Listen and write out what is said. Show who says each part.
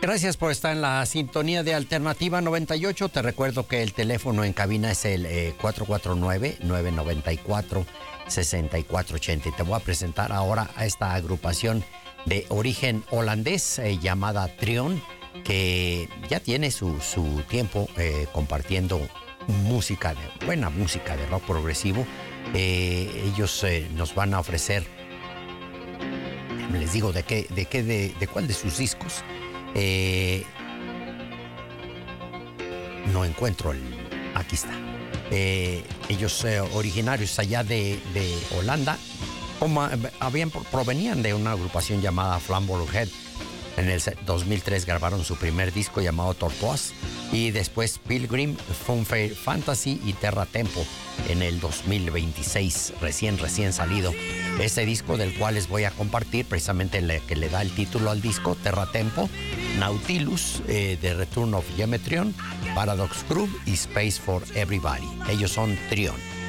Speaker 1: Gracias por estar en la sintonía de Alternativa 98. Te recuerdo que el teléfono en cabina es el 449-994-6480. Y te voy a presentar ahora a esta agrupación de origen holandés llamada Trion, que ya tiene su tiempo compartiendo buena música de rock progresivo. Ellos nos van a ofrecer, les digo de cuál de sus discos. No encuentro aquí está. Ellos originarios allá de Holanda, provenían de una agrupación llamada Flamboyant Head. En el 2003 grabaron su primer disco llamado Tortoise, y después Pilgrim, Funfair Fantasy y Terra Tempo en el 2026, recién salido. Este disco del cual les voy a compartir precisamente que le da el título al disco, Terra Tempo, Nautilus, The Return of Gemetrion, Paradox Groove y Space for Everybody. Ellos son Trion.